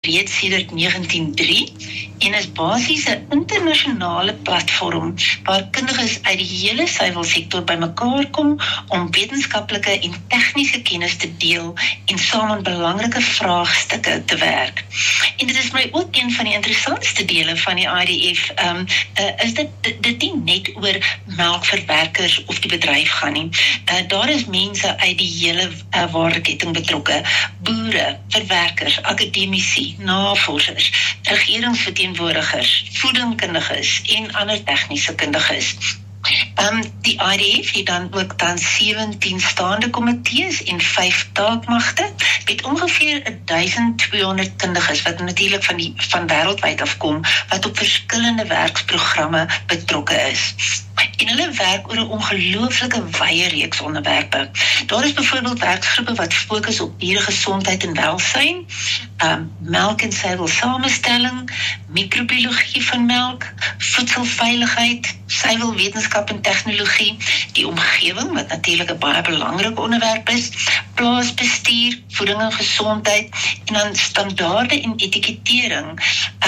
reeds sedert 1903 en is basies 'n internasionale platform waar kundiges uit die hele suiwelsektor bymekaar kom om wetenskaplike en tegniese kennis te deel en saam aan belangrike vraagstukke te werk. En dit is my ook een van die interessantste dele van die IDF, is dit nie net oor melkverwerkers of die bedryf gaan nie. Daar is mense uit die hele waardeketting betrokke, boere, verwerkers, akademici, navorsers, regeringsverteenwoordigers, voedingkundiges en ander tegniese kundiges. Die IDF het dan ook 17 staande komitees en 5 taakmagte met ongeveer 1200 kundiges wat natuurlik van wêreldwyd afkom wat op verskillende werksprogramme betrokke is. En hulle werk oor 'n ongelooflike wye reeks onderwerpe. Daar is byvoorbeeld werksgroepe wat fokus op dieregesondheid en welsyn, melk en suiwelsamestelling, microbiologie van melk, voedselveiligheid, suiwelwetenskap en tegnologie, die omgewing wat natuurlik 'n baie belangrike onderwerp is, plaasbestuur, voeding en gesondheid en dan standaarde en etikettering.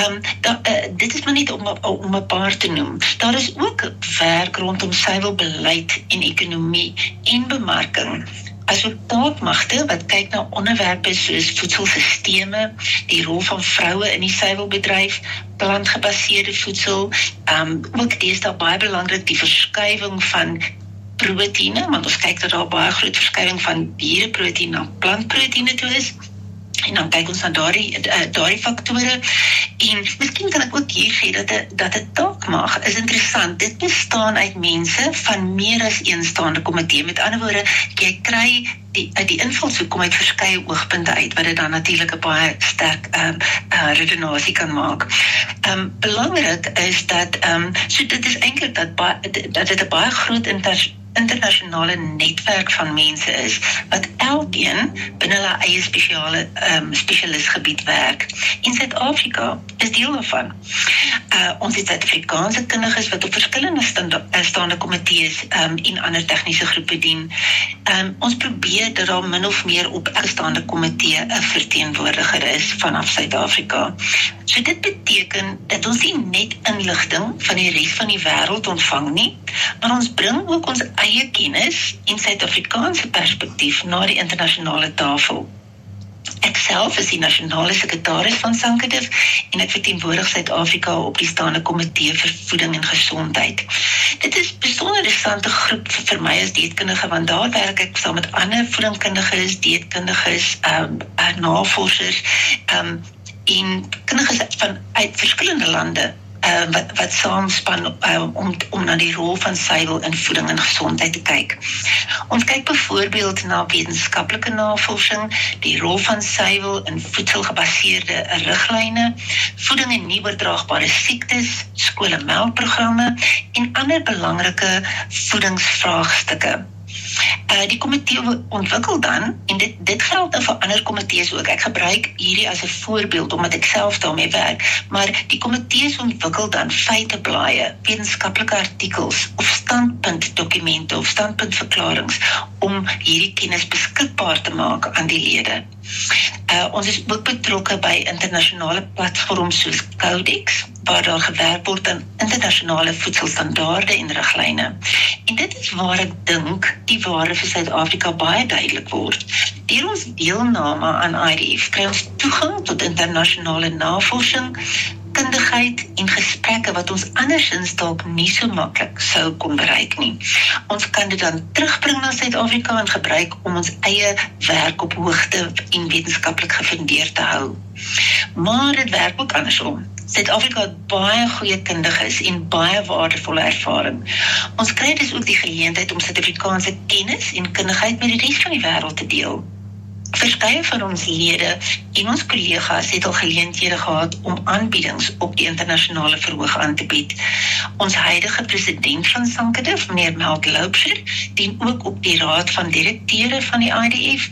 Dit is maar net om 'n paar te noem. Daar is ook werk rondom suiwelbeleid en ekonomie en bemarking. Asook taakmagte wat kyk na onderwerpe soos voedselstelsels, die rol van vroue in die suiwelbedryf, plantgebaseerde voedsel, ook deesdae baie belangrik die verskuiwing van proteïene, want ons kyk dat daar baie groot verskuiwing van diereproteïene na plantproteïene toe is. En dan kyk ons na daardie faktore. En miskien kan ek ook hier sê dat 'n taakmag is interessant. Dit bestaan uit mense van meer as een staande komitee. Met ander woorde, jy kry die invalshoek kom uit verskeie oogpunte uit, wat dit dan natuurlik 'n baie sterk redenasie kan maak. Belangrik is dat, so dit is eintlik dat dit 'n baie groot internasionale netwerk van mense is, wat elkeen binne hulle eie spesialisgebied werk. En Suid-Afrika is deel daarvan. Ons het Suid-Afrikaanse kundiges wat op verskillende staande komitees en ander tegniese groepe dien. Ons probeer dat daar min of meer op elke staande komitee 'n verteenwoordiger is vanaf Suid-Afrika. So dit beteken dat ons nie net inligting van die res van die wêreld ontvang nie, maar ons bring ook ons eie kennis en Suid-Afrikaanse perspektief na die internasionale tafel. Ek self is die nasionale sekretaris van Sankedif en ek verteenwoordig Suid-Afrika op die staande komitee vir voeding en gesondheid. Dit is 'n besonder interessante groep vir my as dieetkundige, want daar werk ek saam met ander voedingkundiges, dieetkundiges, navorsers, en kundiges uit verskillende lande wat saamspan om na die rol van suiwel in voeding en gesondheid te kyk. Ons kyk byvoorbeeld na wetenskaplike navorsing, die rol van suiwel in voedselgebaseerde riglyne, voeding en nie oordraagbare siektes, skool- en melkprogramme en ander belangrike voedingsvraagstukke. Die komitee ontwikkel dan, en dit geld nou vir ander komitees ook, ek gebruik hierdie as 'n voorbeeld, omdat ek self daarmee werk, maar die komitees ontwikkel dan feiteblaaie, wetenskaplike artikels, of standpuntdokumente, of standpuntverklarings, om hierdie kennis beskikbaar te maak aan die lede. Ons is ook betrokke by internasionale platforms soos Codex, waar daar gewerk word aan internasionale voedselstandaarde en riglyne. En dit is waar ek dink die waarde vir Suid-Afrika baie duidelik word. Deur ons deelname aan IDF kry ons toegang tot internasionale navorsing, kundigheid en gesprekke wat ons andersins dalk nie so maklik sou kon bereik nie. Ons kan dit dan terugbring na Suid-Afrika en gebruik om ons eie werk op hoogte en wetenskaplik gefundeerd te hou. Maar dit werk ook andersom. Suid-Afrika het baie goeie kundiges en baie waardevolle ervaring. Ons kry dus ook die geleentheid om Suid-Afrikaanse kennis en kundigheid met die res van die wêreld te deel. Verskeie van ons lede en ons kollegas het al geleenthede gehad om aanbiedings op die internasionale verhoog aan te bied. Ons huidige president van Sankedif, meneer Melk Loubser, dien ook op die raad van direkteure van die IDF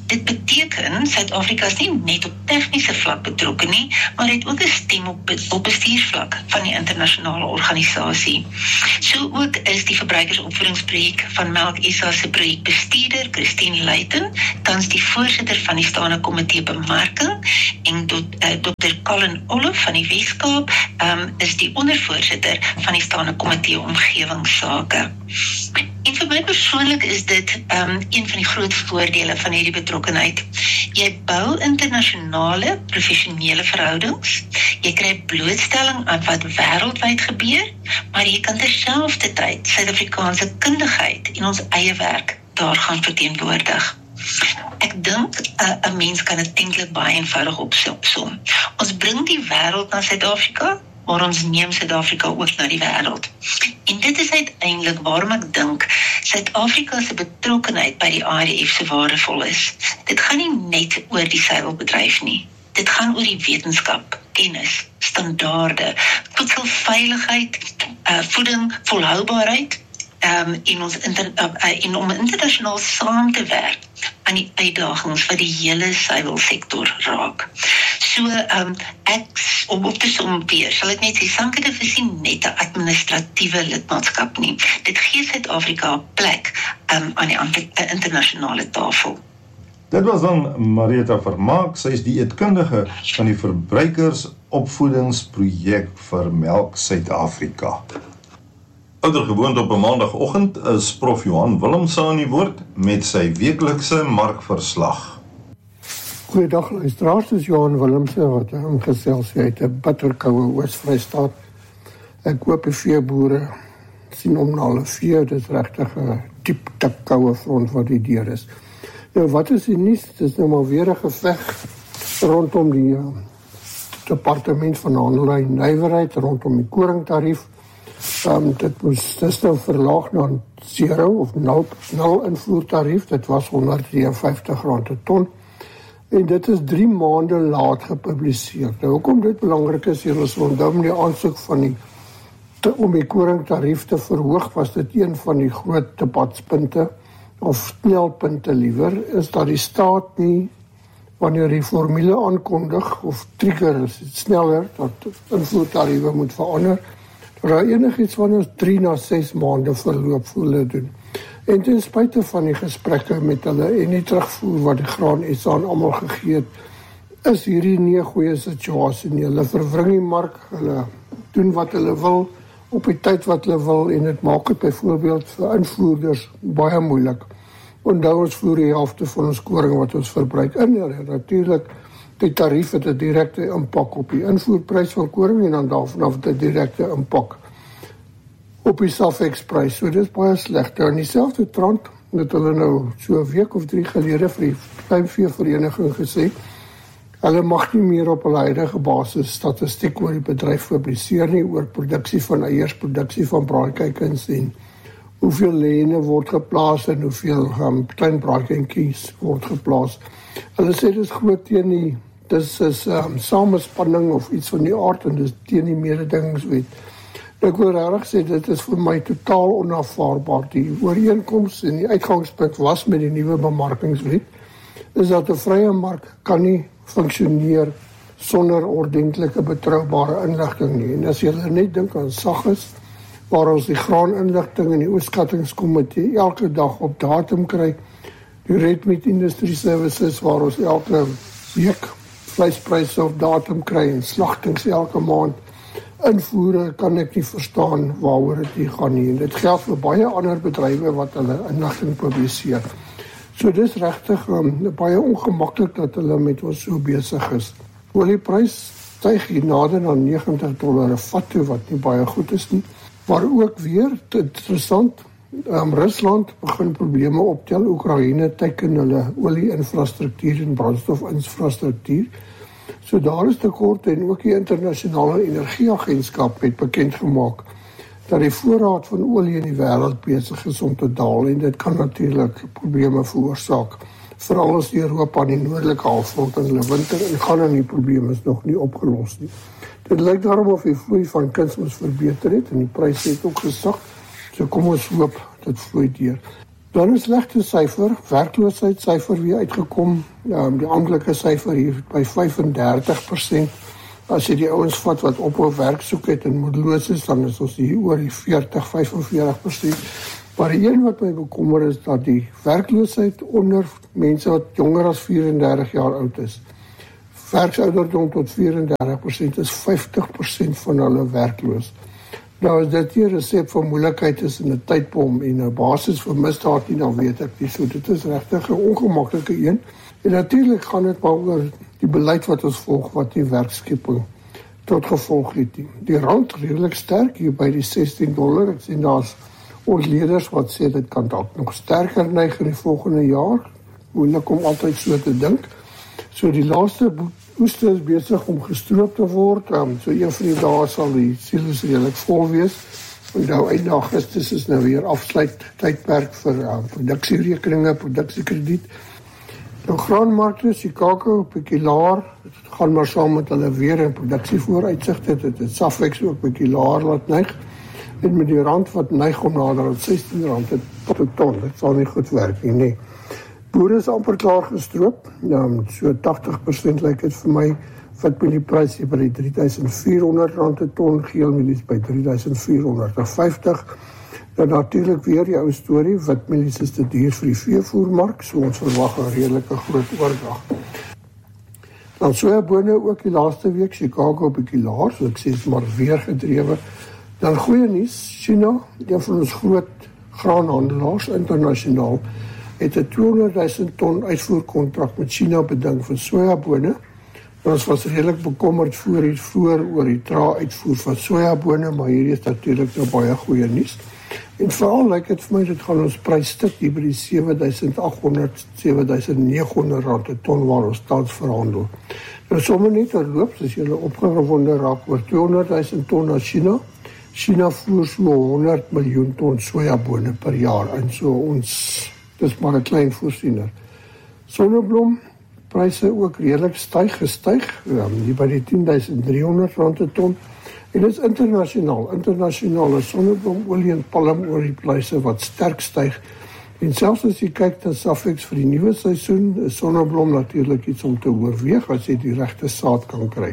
Dit beteken, Suid-Afrika is nie net op tegniese vlak betrokke nie, maar het ook 'n stem op bestuursvlak van die internasionale organisasie. So ook is die verbruikersopvoedingsprojek van Melk SA se projekbestuurder, Christine Luiten, tans die voorsitter van die staande komitee bemarking, en Dr. Colin Olaf van die Weskaap is die ondervoorsitter van die staande komitee omgewingsake. En vir my persoonlik is dit een van die groot voordele van hierdie betrokkenheid. Jy bou internasionale, professionele verhoudings, jy kry blootstelling aan wat wêreldwyd gebeur, maar jy kan terselfdertyd Suid-Afrikaanse kundigheid en ons eie werk daar gaan verteenwoordig. Ek dink 'n mens kan dit eintlik baie eenvoudig opsom. Ons bring die wêreld na Suid-Afrika, maar ons neem Suid-Afrika ook na die wêreld. En dit is uiteindelik waarom ek dink Suid-Afrika se betrokkenheid by die ADF so waardevol is. Dit gaan nie net oor die seilbedryf nie. Dit gaan oor die wetenskap, kennis, standaarde, voedselveiligheid, voeding, volhoubaarheid, en om internasionaal saam te werk aan die uitdagings wat die hele suiwelsektor raak. So, om op te som weer, sal ek net sê, SANKDIF is nie net 'n administratiewe lidmaatskap nie. Dit gee Suid-Afrika 'n plek aan die internasionale tafel. Dit was dan Marieta Vermaak, sy is die eetkundige van die verbruikersopvoedingsprojek vir Melk Suid-Afrika. Oudergewoond op 'n maandagoggend is Prof Johan Willemse aan die woord met sy weeklikse markverslag. Goeiedag luisteraars, dis Johan Willemse wat gesels uit 'n bitterkoue Oos-Vrystaat. Ek hoop die veeboere sien om na hulle vee, dit is regtig 'n diep koue front wat die deur is. Nou wat is die nuus? Dit is nou maar weer 'n geveg rondom die departement van handel en nywerheid, rondom die koringtarief. Dit is nou verlaag na 0 of 0 invoertarief, dit was R153 per ton, en dit is 3 maande laat gepubliseer. Nou, hoekom dit belangrik is, hier is onthou die aansoek van om die koringtarief te verhoog, was dit een van die groot debatspunte, of knelpunte liewer, is dat die staat nie, wanneer die formule aankondig, of trigger, is het sneller, dat invoertariewe moet verander, dat daar enigiets van ons 3 na 6 maande verloop vir hulle doen. En ten spyte van die gesprekke met hulle en die terugvoer wat die Graan SA aan almal gegee het, is hierdie nie 'n goeie situasie nie. Hulle verwring die mark, hulle doen wat hulle wil, op die tyd wat hulle wil, en dit maak dit byvoorbeeld vir invoerders baie moeilik. Onthou ons voer die helfte van ons koring wat ons verbruik in, en natuurlik die tarief het 'n direkte impak op die invoerprys van koring, en dan daarvan af 'n direkte impak op die SAFEX-prys. So dit is baie sleg. En dieselfde trant het hulle nou so 'n week of 3 gelede vir die kleinveevereniging gesê, hulle mag nie meer op hulle huidige basis statistiek oor die bedryf publiseer nie, oor produksie van eiers, produksie van braaikuikens en hoeveel lene word geplaas en hoeveel klein braaikuitjies word geplaas. Hulle sê dit is groot teen die, dis is samespanning of iets van die aard, en dis teen die mededingingswet. Ek wil regtig sê, dit is vir my totaal onaanvaarbaar. Die ooreenkoms en die uitgangspunt was met die nuwe bemarkingswet, is dat 'n vrye mark kan nie funksioneer sonder ordentlike betroubare inligting nie. En as jy net dink aan SAGIS, waar ons die graaninligting en die oeskattingskomitee elke dag op datum kry, die Red Meat Industry Services, waar ons elke week vleispryse op datum kry en slagtings elke maand, invoere kan ek nie verstaan waaroor dit hier gaan nie. En dit geld vir baie ander bedrywe wat hulle inligting publiseer. So dis regtig baie ongemaklik dat hulle met ons so besig is. Olieprys styg hier nader na $90 'n vat toe, wat nie baie goed is nie. Maar ook weer, interessant, Rusland begin probleme optel. Oekraïne teiken hulle olie-infrastruktuur en brandstofinfrastruktuur. So daar is tekort, en ook die internasionale energieagentskap het bekend gemaak dat die voorraad van olie in die wêreld besig is om te daal, en dit kan natuurlik probleme veroorsaak, veral as Europa in die noordelike halfrond in hulle winter ingaan en die probleem is nog nie opgelos nie. Dit lyk daarom of die vloei van kunsmis verbeter het, en die pryse het ook gesag, so kom ons hoop dit vloei deur. Dan 'n slegte syfer, werkloosheidssyfer weer uitgekom. Die amptelike syfer hier by 35%. As jy die ouens vat wat ophou werk soek het en moedeloos is, dan is ons hier oor die 40-45%. Maar die een wat my bekommer is dat die werkloosheid onder mense wat jonger as 34 jaar oud is. Werksouderdom tot 34% is 50% van hulle werkloos. Nou as dit hier 'n resep vir moeilikheid is in 'n tydbom en 'n basis vir misdaad nie, dan weet ek nie. So dit is regtig 'n ongemaklike een. En natuurlik gaan dit maar oor die beleid wat ons volg, wat die werkskeping tot gevolg het. Die rand redelik sterk hier by die $16. Ek sien daar's ontleeders wat sê dit kan dalk nog sterker neig in die volgende jaar. Moeilik om altyd so te dink. So die laaste oester is besig om gestroop te word. So een van die dae sal die silo's redelik vol wees. Nou einde Augustus is nou weer afsluit tydperk vir produksierekeninge, produksiekrediet. Nou graanmarkte, Chicago, 'n bietjie laer. Dit gaan maar saam met hulle weer en produksievooruitsigte. Dit het Safex ook 'n bietjie laer laat neig. En met die rand wat neig om nader aan R16 tot 'n ton. Dit sal nie goed werk nie, nee. Boere is amper klaar gestroop. So 80% lyk dit vir my. Witmielie-prys hier by die R3.400 'n ton, geelmielies by R3.450. Dan natuurlik weer die ou storie, witmielies is te duur vir die veevoermark, so ons verwag 'n redelike groot oordrag. Dan sojabone ook die laaste week, Chicago 'n bietjie laer, so ek sê dit maar weer gedrewe. Dan goeie nuus, China, een van ons groot graanhandelaars internasionaal, het 'n 200,000 ton uitvoerkontrak met China beding vir sojabone. Ons was redelik bekommerd voor oor die trae uitvoer van sojabone, maar hierdie is natuurlik nou baie goeie nuus. En veral lyk dit vir my dit gaan ons prys stik hier by die R7.800, R7.900 'n ton waar ons tans verhandel. Nou sommer net terloop, as jy opgewonde raak oor 200,000 ton na China. China voer so 100 miljoen ton sojabone per jaar en so ons, dis maar 'n klein voorsiener. Sonneblom pryse ook redelik gestyg, hier by die R10.300 'n ton. En dit is internasionaal is sonneblomolie en palmoliepryse wat sterk styg. En selfs as jy kyk na Safex vir die nuwe seisoen, is sonneblom natuurlik iets om te oorweeg as jy die regte saad kan kry.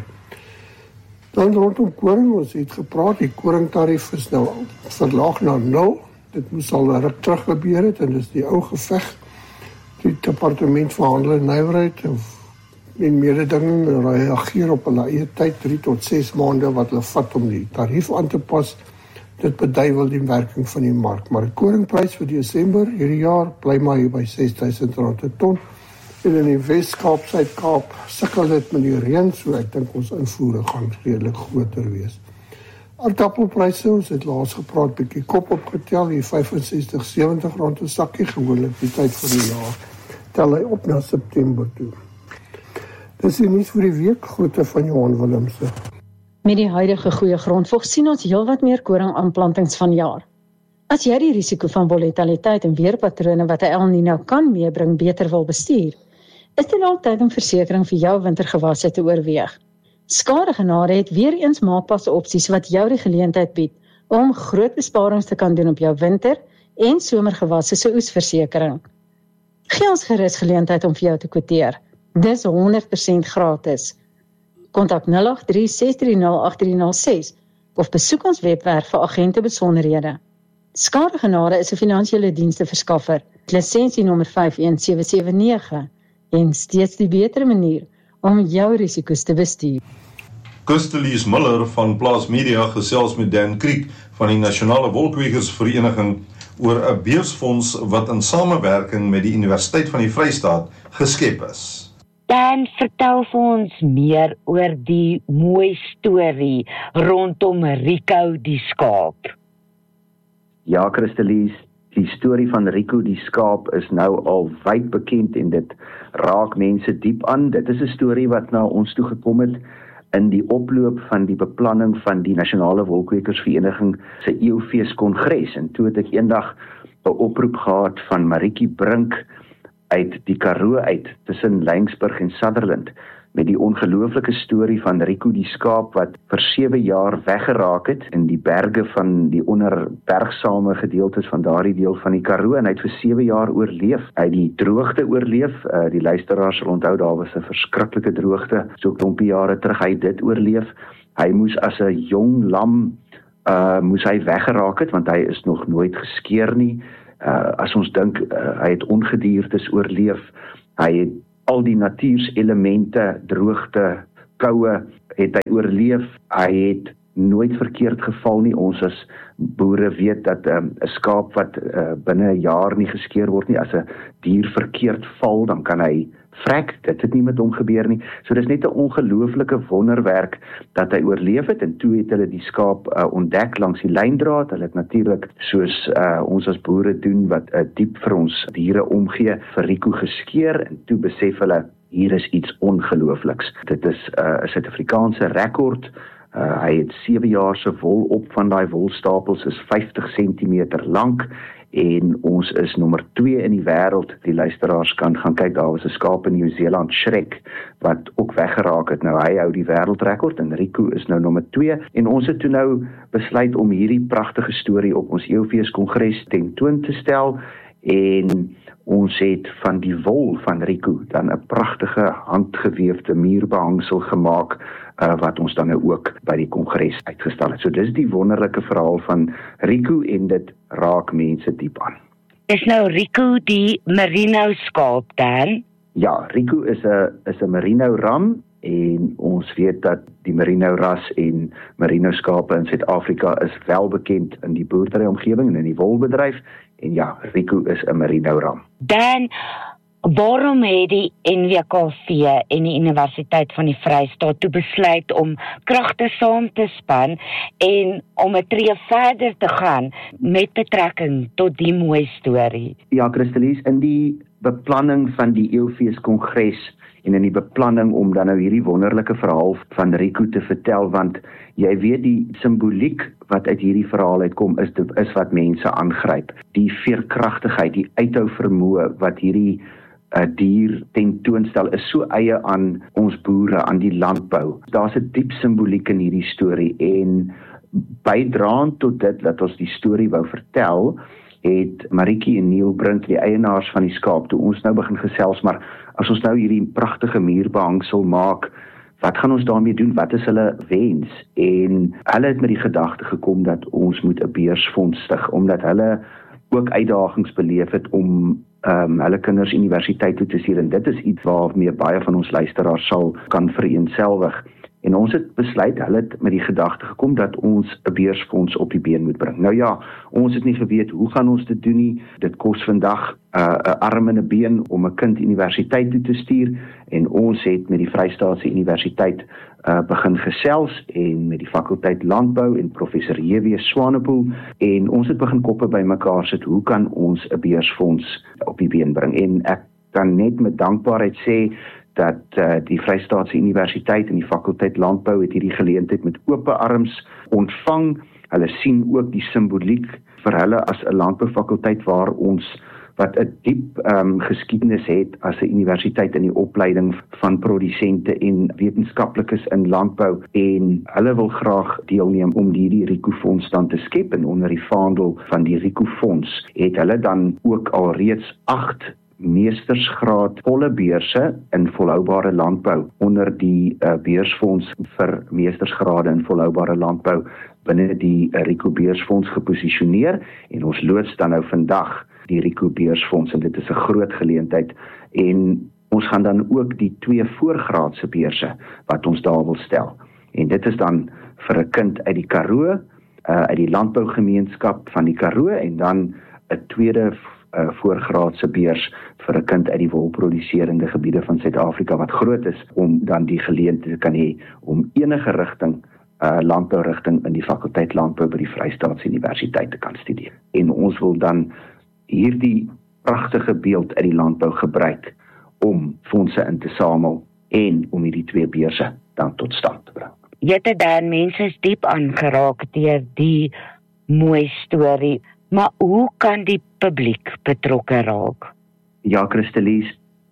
Dan rondom koring, ons het gepraat, die koringtarief is nou verlaag na 0. Dit moes al 'n ruk terug gebeur het en dis die ou geveg. Die departement van handel en nywerheid en mededinging reageer op hulle eie tyd, 3 tot 6 maande wat hulle vat om die tarief aan te pas. Dit beduiwel die werking van die mark. Maar die koringprys vir Desember hierdie jaar bly maar hier by R6.000 'n ton. En in die Wes-Kaap, Suid-Kaap sukkel dit met die reën, so ek dink ons invoere gaan redelik groter wees. Aardappelpryse, ons het laas gepraat, bietjie kop opgetel, hier R65-70 'n sakkie, gewoonlik die tyd van die jaar. Tel hy op na September toe. Dis die nuus vir die week, groete van Johan Willemse. Met die huidige goeie grondvog sien ons heelwat meer koringaanplantings vanjaar. As jy die risiko van volatiliteit en weerpatrone wat 'n El Niño kan meebring beter wil bestuur, is dit al tyd om versekering vir jou wintergewasse te oorweeg. Skadegenade het weer eens maakpasse opsies wat jou die geleentheid bied om groot besparings te kan doen op jou winter- en somergewasse se oesversekering. Gee ons gerus geleentheid om vir jou te kwoteer. Dis 100% gratis. Kontak 083-630-8306 of besoek ons webwerf vir agente besonderhede. Skadegenade is 'n finansiële diensteverskaffer, lisensienommer 51779 en steeds die beter manier om jou risiko's te bestuur. Christelise Miller van Plaas Media gesels met Dan Kriek van die Nasionale Wolkwekersvereniging oor 'n beursfonds wat in samewerking met die Universiteit van die Vrystaat geskep is. Dan vertel vir ons meer oor die mooi storie rondom Rico die skaap. Ja, Christelise, die storie van Rico die skaap is nou al wyd bekend en dit raak mense diep aan. Dit is 'n storie wat na ons toe gekom het in die oploop van die beplanning van die Nasionale Wolkwekersvereniging se eeufeeskongres. En toe het ek eendag 'n oproep gehad van Maritjie Brink uit die Karoo uit tussen Laingsburg en Sutherland. met die ongelooflike storie van Rico die skaap wat vir 7 jaar weggeraak het in die berge van die onderbergsame gedeeltes van daardie deel van die Karoo en hy het vir 7 jaar oorleef. Hy het die droogte oorleef. Die luisteraars sal onthou daar was 'n verskriklike droogte so 'n klompie jare terug. Hy het dit oorleef. Hy moes as 'n jong lam moes hy weggeraak het want hy is nog nooit geskeer nie. As ons dink hy het ongediertes oorleef. Hy het al die natuurselemente, droogte, koue, het hy oorleef. Hy het nooit verkeerd geval nie. Ons as boere weet dat 'n skaap wat binne 'n jaar nie geskeer word nie, as 'n dier verkeerd val, dan kan hy vrek. Dit het nie met hom gebeur nie. So dis net 'n ongelooflike wonderwerk dat hy oorleef het en toe het hulle die skaap ontdek langs die lyndraad. Hulle het natuurlik soos ons as boere doen wat diep vir ons diere omgee, vir Rico geskeer en toe besef hulle hier is iets ongeloofliks. Dit is 'n Suid-Afrikaanse rekord. Hy het 7 jaar se wol op van daai wolstapels is 50 cm lank en ons is nommer 2 in die wêreld. Die luisteraars kan gaan kyk, daar was 'n skaap in Nieu-Seeland, Shrek, wat ook weggeraak het. Nou hy hou die wêreldrekord en Rico is nou nommer 2 en ons het toe nou besluit om hierdie pragtige storie op ons Eeufeeskongres tentoon te stel en ons het van die wol van Rico dan 'n pragtige handgeweefde muurbehangsel gemaak wat ons dan nou ook by die kongres uitgestal het. So dis die wonderlike verhaal van Rico en dit raak mense diep aan. Is nou Rico die merino skaap dan? Ja, Rico is 'n merino ram en ons weet dat die merino ras en merino skape in Suid-Afrika is wel bekend in die boerderyomgewing en in die wolbedryf en ja, Rico is 'n merino ram. Dan waarom het die NWKV en die Universiteit van die Vrystaat toe besluit om kragte saam te span en om 'n tree verder te gaan met betrekking tot die mooi storie? Ja, Christelies, in die beplanning van die Eeufeeskongres en in die beplanning om dan nou hierdie wonderlike verhaal van Rico te vertel, want jy weet die simboliek wat uit hierdie verhaal uitkom is wat mense aangryp. Die veerkragtigheid, die uithou vermoë wat hierdie dier tentoonstel is so eie aan ons boere, aan die landbou. Daar's 'n diep simboliek in hierdie storie en bydraend tot dit dat ons die storie wou vertel, het Maritjie en Neil Brink, die eienaars van die skaap, toe ons nou begin gesels, maar as ons nou hierdie pragtige muurbehangsel maak, wat gaan ons daarmee doen? Wat is hulle wens? En hulle het met die gedagte gekom dat ons moet 'n beursfonds stig, omdat hulle ook uitdagings beleef het om hulle kinders universiteit toe te stuur en dit is iets waarmee baie van ons luisteraars sal kan vereenselwig. En ons het besluit, hulle het met die gedagte gekom dat ons 'n beursfonds op die been moet bring. Nou ja, ons het nie geweet hoe gaan ons dit doen nie. Dit kos vandag 'n arm en 'n been om 'n kind universiteit toe te stuur en ons het met die Vrystaatse Universiteit begin gesels en met die fakulteit landbou en professor J.W. Swanepoel en ons het begin koppe bymekaar sit, hoe kan ons 'n beursfonds op die been bring? En ek kan net met dankbaarheid sê dat die Vrystaatse Universiteit en die fakulteit landbou het hierdie geleentheid met oop arms ontvang. Hulle sien ook die simboliek vir hulle as 'n landboufakulteit waar ons wat 'n diep geskiedenis het as 'n universiteit in die opleiding van produsente en wetenskaplikes in landbou en hulle wil graag deelneem om hierdie Rico fonds dan te skep en onder die vaandel van die Rico fonds het hulle dan ook al reeds 8 meestersgraad volle beurse in volhoubare landbou onder die beursfonds vir meestersgrade in volhoubare landbou binne die Rico beursfonds geposisioneer en ons loods dan nou vandag die Rico beursfonds en dit is 'n groot geleentheid en ons gaan dan ook die 2 voorgraadse beurse wat ons daar wil stel en dit is dan vir 'n kind uit die Karoo, uit die landbougemeenskap van die Karoo en dan 'n tweede voorgraadse beurs vir 'n kind uit die wolproduserende gebiede van Suid-Afrika wat groot is om dan die geleentheid te kan hê om enige rigting landbourigting in die fakulteit landbou by die Vrystaatse Universiteit te kan studeer. En ons wil dan hierdie pragtige beeld uit die landbou gebruik om fondse in te samel en om hierdie 2 beurse dan tot stand te bring. Jette dan mense is diep aangeraak deur die mooi storie. Maar hoe kan die publiek betrokke raak? Ja, Christelies,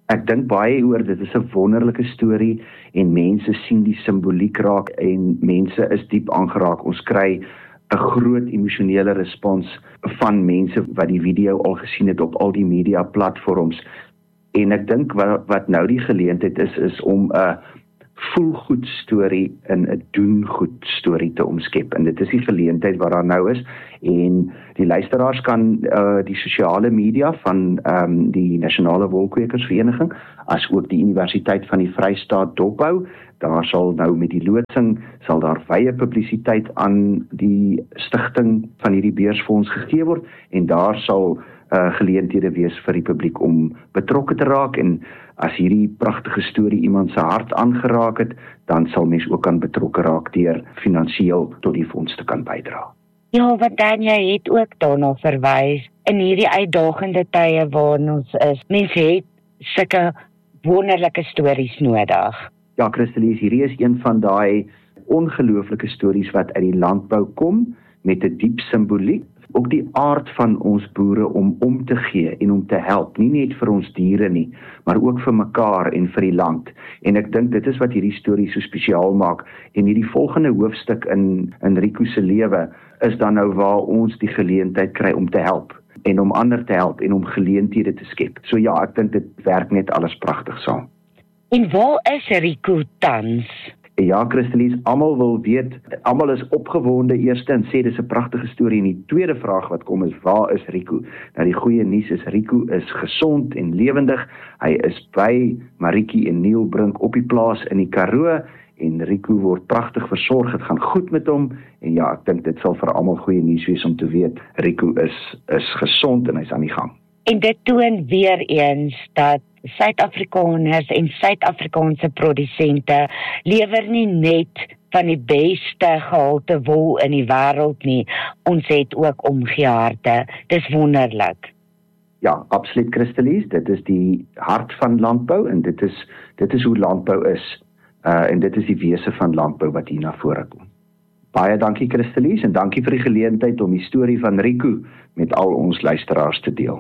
Ek dink baie oor, dit is 'n wonderlike storie en mense sien die simboliek raak en mense is diep aangeraak. Ons kry 'n groot emosionele respons van mense wat die video al gesien het op al die media platforms. En ek dink wat nou die geleentheid is om 'n voel goed storie in 'n doen goed storie te omskep. En dit is die geleentheid wat daar nou is. En die luisteraars kan die sosiale media van die Nasionale Wolkwekersvereniging, as ook die Universiteit van die Vrystaat dophou. Daar sal nou met die loodsing, sal daar wye publisiteit aan die stigting van hierdie beursfonds gegee word, en daar sal geleenthede wees vir die publiek om betrokke te raak, en as hierdie pragtige storie iemand se hart aangeraak het, dan sal mens ook kan betrokke raak deur finansiëel tot die fonds te kan bydra. Ja, wat dan jy het ook daarna verwys, in hierdie uitdagende tye waarin ons is, mense het sulke wonderlike stories nodig. Ja, Christelies, hierdie is een van daai ongelooflike stories wat uit die landbou kom, met 'n diep simboliek. Ook die aard van ons boere om te gee en om te help, nie net vir ons diere nie, maar ook vir mekaar en vir die land. En ek dink dit is wat hierdie storie so spesiaal maak. En hierdie volgende hoofstuk in Rico se lewe is dan nou waar ons die geleentheid kry om te help en om ander te help en om geleenthede te skep. So ja, ek dink dit werk net alles pragtig saam. En waar is Rico tans? Ja, Christelies, almal wil weet, almal is opgewonde eerste en sê dis 'n pragtige storie. En die tweede vraag wat kom is, waar is Rico? Nou die goeie nuus is, Rico is gesond en lewendig. Hy is by Maritjie en Neil Brink op die plaas in die Karoo, en Rico word pragtig versorg, het gaan goed met hom, en ja, ek dink dit sal vir almal goeie nuus wees om te weet, Rico is gesond en hy's aan die gang. En dit toon weer eens dat Suid-Afrikaners en Suid-Afrikaanse produsente lewer nie net van die beste gehalte wol in die wêreld nie, ons het ook omgeharde. Dis wonderlik. Ja, absoluut, Christelies, dit is die hart van landbou, en dit is hoe landbou is, en dit is die wese van landbou wat hier na vore kom. Baie dankie, Christelies, en dankie vir die geleentheid om die storie van Rico met al ons luisteraars te deel.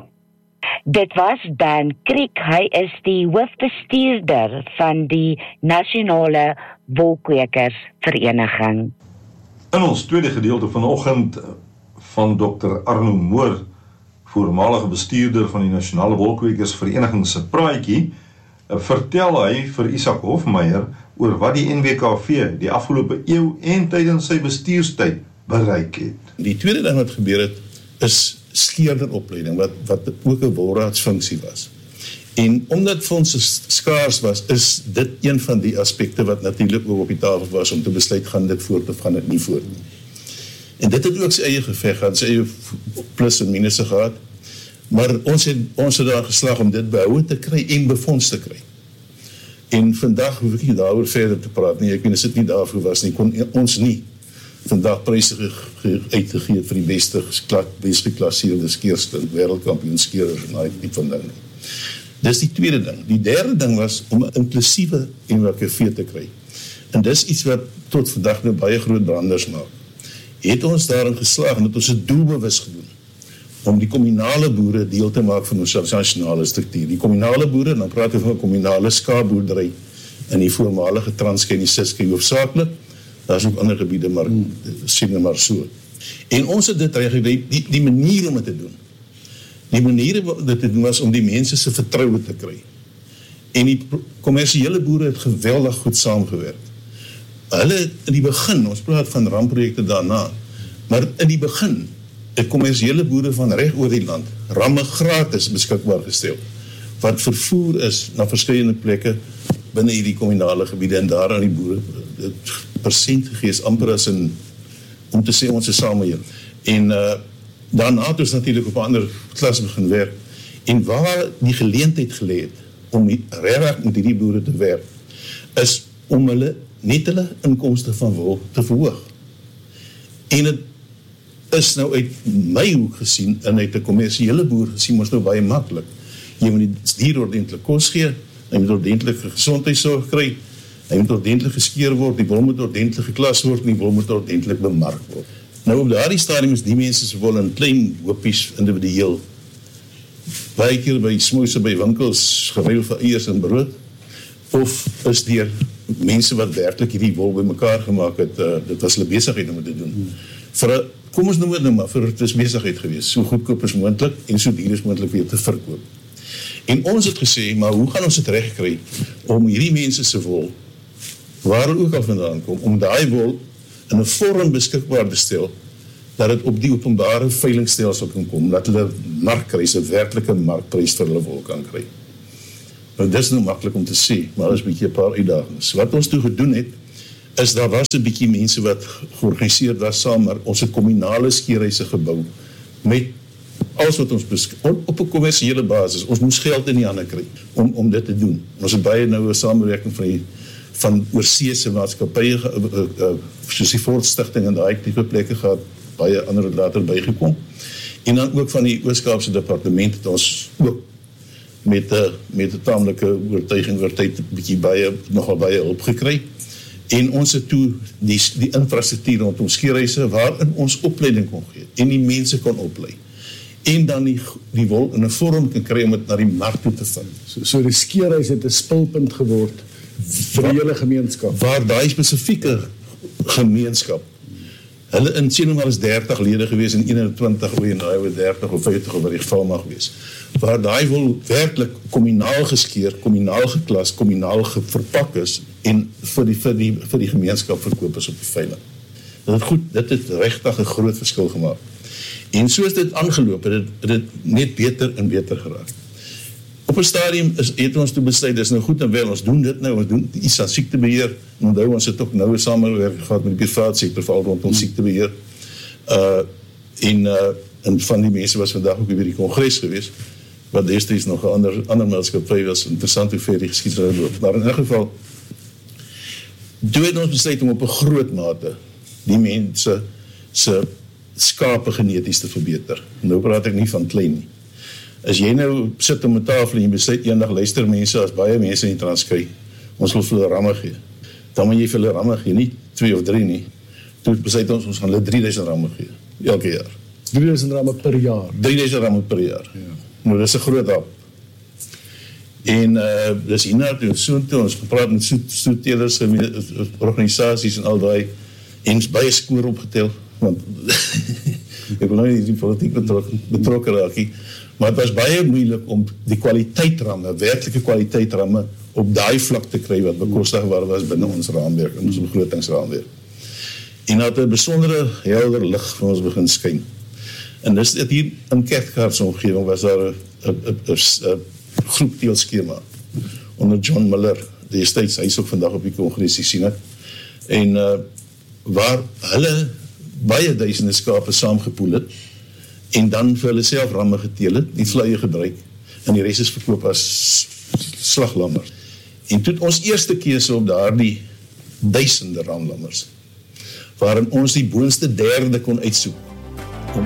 Dit was Dan Kriek, hy is die hoofbestuurder van die Nasionale Wolkwekersvereniging. In ons tweede gedeelte vanoggend van Dr. Arno Moor, voormalige bestuurder van die Nasionale Wolkwekersvereniging se praatjie, vertel hy vir Isak Hofmeyer oor wat die NWKV die afgelope eeu en tydens sy bestuurstyd bereik het. Die tweede ding wat gebeur het, is skeerderopleiding, wat ook 'n wolraadsfunksie was. En omdat fondse skaars was, is dit een van die aspekte wat natuurlik ook op die tafel was om te besluit, gaan dit voort of gaan dit nie voort nie. En dit het ook sy eie geveg gehad, sy eie plus en minus gehad, maar ons het daar geslaag om dit behoue te kry en befonds te kry. En vandag hoef ek nie daaroor verder te praat nie, ek weet as dit nie daarvoor was nie, kon ons nie vandag pryse uitgegee vir die beste geklasseerde skeerster, wêreldkampioenskeerder en daai tipe van ding. Dis die tweede ding. Die derde ding was om 'n inklusiewe NWKV te kry. En dis iets wat tot vandag nou baie groot branders maak. Het ons daarin geslaag en het ons 'n doelbewus gedoen om die kommunale boere deel te maak van ons nasionale struktuur. Die kommunale boere, dan praat ek van 'n kommunale skaapboerdery in die voormalige Transkei en die Ciskei hoofsaaklik. Daar is ook ander gebiede, maar sien nou maar so. En ons het dit regtig, die manier om dit te doen. Die manier om dit te doen was om die mense se vertroue te kry. En die kommersiële boere het geweldig goed saamgewerk. Hulle in die begin, ons praat van ramprojekte daarna, maar in die begin, die kommersiële boere van reg oor die land, ramme gratis beskikbaar gestel, wat vervoer is na verskillende plekke binne hierdie kommunale gebiede, en daar aan die boere persent gegee is amper as om te sê ons is saam hier. En daarna het ons natuurlik op 'n ander klas begin werk, en waar die geleentheid gelê het om regtig met hierdie boere te werk, is om hulle inkomste van wol te verhoog. En het is nou uit my hoek gesien, en uit 'n kommersiële boer gesien, ons nou baie maklik. Jy moet die dier ordentlik kos gee, hy moet ordentlike gesondheidsorg kry, hy moet ordentlik geskeer word, die wol moet ordentlik geklas word, en die wol moet ordentlik bemark word. Nou op daardie stadium is die mense se wol in klein hoopies individueel baie keer by smouse by winkels geruil vir eiers en brood, of is deur mense wat werklik hierdie wol bymekaar gemaak het, dit was hulle besigheid om dit te doen. Kom ons noem dit nou maar, vir het is besigheid gewees, so goedkoop as moontlik en so duur as moontlik weer te verkoop. En ons het gesê, maar hoe gaan ons dit regkry om hierdie mense se wol, waar hulle ook al vandaan kom, om daai wol in 'n vorm beskikbaar te stel, dat het op die openbare veilingstelsel kan kom, dat hulle markprys, 'n werklike markprys vir hulle wol kan kry. Nou, dit is nou maklik om te sê, maar is 'n bietjie 'n paar uitdagings. Wat ons toe gedoen het, is daar was 'n bietjie mense wat georganiseer was saam, maar ons het kommunale skeerhuise gebou, met alles wat ons op 'n kommersiële basis, ons moes geld in die hande kry, om dit te doen. Ons het baie nou 'n samewerking van oorseese maatskappye, soos die Ford Stichting en daai tipe plekke gehad, baie ander het later bygekom. En dan ook van die Oos-Kaapse departement het ons ook met 'n taamlike oortuiging oor tyd nogal baie hulp gekry. En ons het toe die infrastruktuur rondom skeerhuise waarin ons opleiding kon gee en die mense kon oplei. En dan die wol in 'n vorm kan kry om dit na die mark toe te vind. So die skeerhuis het 'n spulpunt geword vir die hele gemeenskap. Waar daai spesifieke gemeenskap, hulle in sien maar is 30 lede gewees en 21 en daai 30 of 50 of wat die geval mag wees. Waar daai wol werklik kommunaal geskeer, kommunaal geklas, kommunaal verpak is en vir die gemeenskap verkoop is op die veiling. Dit het regtig 'n groot verskil gemaak. En soos dit aangeloop het dit net beter en beter geraak. Op 'n stadium het ons toe besluit, dis nou goed en wel, ons doen dit nou, ons doen iets aan siektebeheer, en onthou ons het ook nou 'n samewerking gehad met die private sektor, veral rondom siektebeheer, en van die mense was vandag ook by die kongres gewees, wat destyds nog 'n ander maatskappy was, interessant hoe ver die geskiedenis loop, maar in elk geval, toe het ons besluit om op 'n groot mate die mense se skape geneties te verbeter. Nou praat ek nie van klein nie. As jy nou sit om 'n tafel en jy besluit eendag luister mense, as baie mense in die Transkei, ons wil vir hulle ramme gee, dan moet jy vir hulle ramme gee, nie 2 of 3 nie. Toe besluit ons gaan hulle 3000 ramme gee, elke jaar. 3000 ramme per jaar? 3000 ramme per jaar. Ja. Nou, dis 'n groot hap. En dis hierna toe, soontoe, ons gepraat met soetelers, organisasies en al daai, en baie skoor opgetel, want ek wil nou nie die politiek betrokke raak nie, maar het was baie moeilik om die kwaliteitsramme, werklike kwaliteitsramme op daai vlak te kry wat bekostigbaar was binne ons raamwerk, ons begrotingsraamwerk. En dat 'n besondere helder lig vir ons begin skyn. En dis dit hier in Cathcart se omgewing was daar 'n groep teelskema onder John Miller, destyds hy is ook vandag op die kongres gesien het, en waar hulle baie duisende skape saamgepoel het, en dan vir hulle self ramme geteel het, die vleie gebruik, en die res is verkoop as slaglammers. En toe ons eerste keuse op daardie duisende ramlammers, waarin ons die boonste derde kon uitsoek,